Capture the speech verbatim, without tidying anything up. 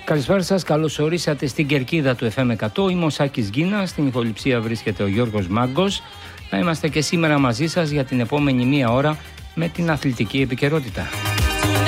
Καλησπέρα σας, καλώς ορίσατε στην κερκίδα του εφ εμ εκατό. Είμαι ο Σάκης Γκίνας, στην ηχοληψία βρίσκεται ο Γιώργος Μάγκος. Θα είμαστε και σήμερα μαζί σας για την επόμενη μία ώρα με την αθλητική επικαιρότητα.